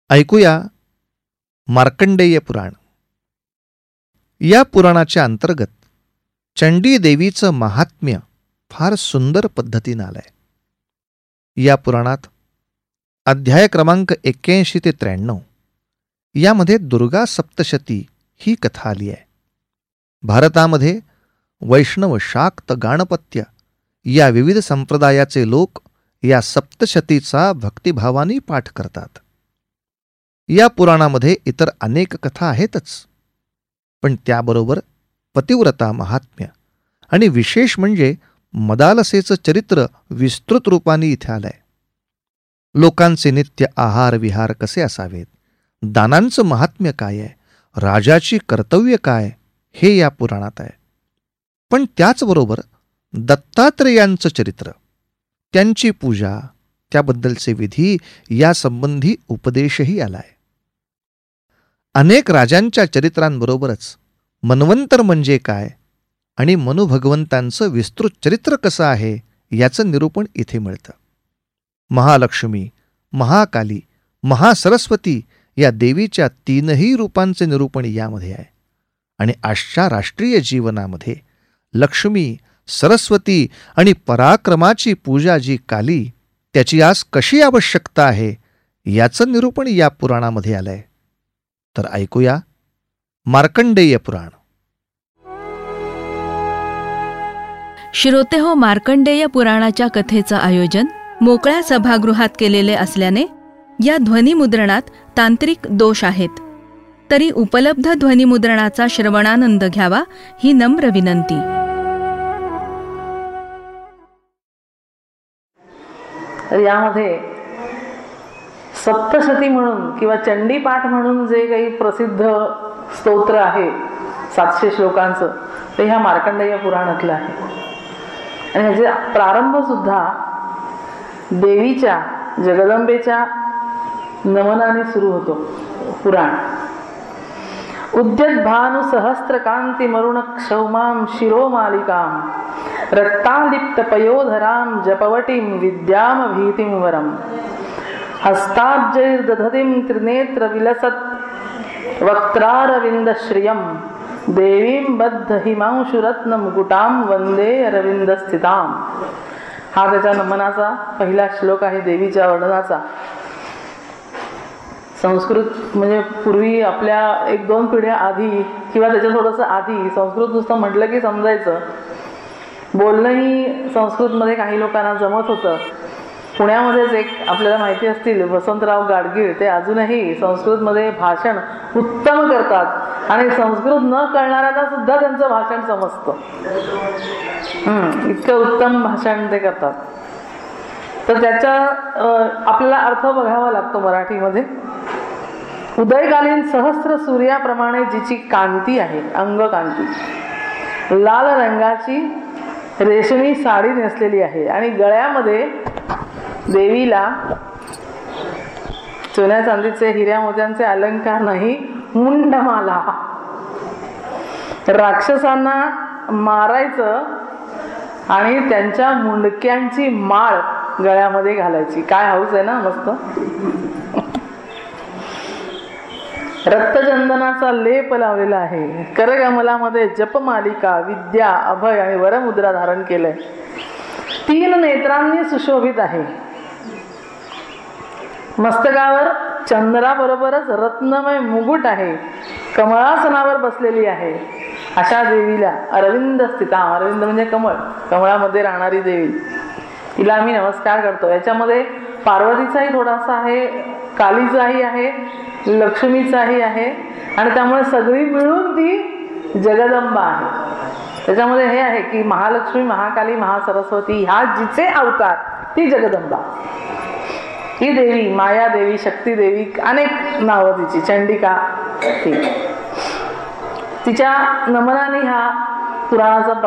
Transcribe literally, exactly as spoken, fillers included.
ऐकूया मार्कंडेय पुराण. या पुराणाच्या अंतर्गत चंडी देवीचं महात्म्य फार सुंदर पद्धतीनं आलंय. या पुराणात अध्याय क्रमांक एक्क्याऐंशी ते त्र्याण्णव यामध्ये दुर्गा सप्तशती ही कथा आली आहे. भारतामध्ये वैष्णव, शाक्त, गाणपत्य या विविध संप्रदायाचे लोक या सप्तशतीचा भक्तिभावाने पाठ करतात. या पुराणामध्ये इतर अनेक कथा आहेतच, पण त्याबरोबर पतिव्रता महात्म्य आणि विशेष म्हणजे मदालसेचं चरित्र विस्तृत रूपाने इथे आलंय. लोकांचे नित्य आहार विहार कसे असावेत, दानांचं महात्म्य काय आहे, राजाची कर्तव्य काय, हे या पुराणात आहे. पण त्याचबरोबर दत्तात्रेयांचं चरित्र, त्यांची पूजा, त्याबद्दलचे विधी यासंबंधी उपदेशही आलाय. अनेक राजांच्या चरित्रांबरोबरच मन्वंतर म्हणजे काय आणि मनु भगवंतांचं विस्तृत चरित्र कसं आहे याचं निरूपण इथे मिळतं. महालक्ष्मी, महाकाली, महासरस्वती या देवीच्या तीनही रूपांचे निरूपण यामध्ये आहे. आणि आजच्या राष्ट्रीय जीवनामध्ये लक्ष्मी, सरस्वती आणि पराक्रमाची पूजा जी काली, त्याची आज कशी आवश्यकता आहे याचं निरूपण या पुराणामध्ये आलंय. तर ऐकूया मार्कंडेय पुराण. श्रोते हो, मार्कंडेय पुराणाच्या कथेचं आयोजन मोकळ्या सभागृहात केलेले असल्याने या ध्वनिमुद्रणात तांत्रिक दोष आहेत. तरी उपलब्ध ध्वनिमुद्रणाचा श्रवणानंद घ्यावा ही नम्र विनंती. यामध्ये सप्तशती म्हणून किंवा चंडीपाठ म्हणून जे काही प्रसिद्ध स्तोत्र आहे सातशे श्लोकांचं, ते ह्या मार्कंडेय पुराणातलं आहे. आणि ह्याचे प्रारंभ सुद्धा देवीच्या, जगदंबेच्या नमनाने सुरू होतो. पुराण उद्यत भानु सहस्त्र कांती मरुण क्षौमां शिरोमालिकां रक्तालिप्त पयोधरां जपवटीं विद्याम भीतिं वरम हस्ताब्जैर्दधतीं त्रिनेत्र विलसत् वक्त्रारविंद श्रियं देवीं बद्ध हिमांशुरत्न मुकुटां वंदे अरविंद स्थितां. हा त्याच्या नमनाचा पहिला श्लोक आहे, देवीच्या वर्णनाचा. संस्कृत म्हणजे पूर्वी आपल्या एक दोन पिढ्या आधी किंवा त्याच्या थोडंसं आधी संस्कृत नुसतं म्हटलं की समजायचं. बोलणंही संस्कृतमध्ये काही लोकांना जमत होतं. पुण्यामध्येच एक आपल्याला माहिती असतील वसंतराव गाडगीळ, ते अजूनही संस्कृतमध्ये भाषण उत्तम करतात आणि संस्कृत न कळणाऱ्यांना सुद्धा त्यांचं भाषण समजतं. हम्म इतकं उत्तम भाषण ते करतात. तर त्याचा आपल्याला अर्थ बघावा लागतो मराठीमध्ये. उदयकालीन सहस्त्र सूर्याप्रमाणे जिची कांती आहे, अंगकांती, लाल रंगाची रेशमी साडी नेसलेली आहे आणि गळ्यामध्ये देवीला सोन्या चांदीचे हिऱ्या मोत्यांचे अलंकार नाही, मुंडमाला. राक्षसांना मारायचं आणि त्यांच्या मुंडक्यांची माळ गळ्यामध्ये घालायची. काय हौस आहे ना, मस्त. रक्तचंदनाचा लेप लावलेला आहे. करकमलामध्ये जपमालिका, विद्या, अभय आणि वरमुद्रा धारण केलंय. तीन नेत्रांनी सुशोभित आहे. मस्तकावर चंद्राबरोबरच रत्नमय मुकुट आहे. कमळासनावर बसलेली आहे. अशा देवीला अरविंद स्थिता, अरविंद म्हणजे कमळ, कमळामध्ये राहणारी देवी, तिला आम्ही नमस्कार करतो. याच्यामध्ये पार्वतीचाही थोडासा आहे, कालीचाही आहे, लक्ष्मीचाही आहे आणि त्यामुळे सगळी मिळून ती जगदंबा आहे. त्याच्यामध्ये हे आहे की महालक्ष्मी, महाकाली, महासरस्वती ह्या जिचे अवतार ती जगदंबा. ही देवी माया देवी, शक्ती देवी, अनेक नावं तिची, चंडिका. ती तिच्या नमनाने हा पुराणाचा